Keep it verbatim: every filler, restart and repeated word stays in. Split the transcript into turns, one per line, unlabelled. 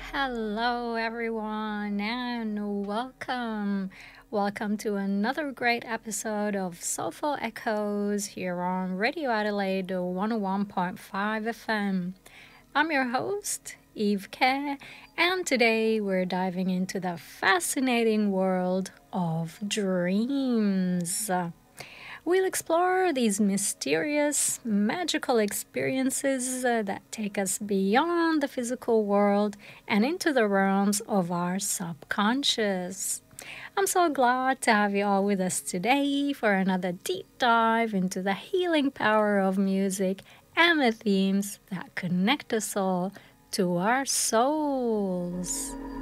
Hello, everyone, and welcome. Welcome to another great episode of Soulful Echoes here on Radio Adelaide one oh one point five F M. I'm your host, Eve Kerr, and today we're diving into the fascinating world of dreams. We'll explore these mysterious, magical experiences uh, that take us beyond the physical world and into the realms of our subconscious. I'm so glad to have you all with us today for another deep dive into the healing power of music and the themes that connect us all to our souls.